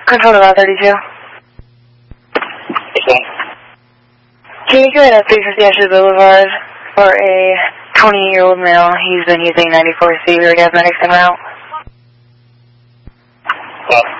Control to 32. Okay. Can you get a 350 Ashley Boulevard for a 20-year-old male? He's been using 94C or Gasmetics en route. Well.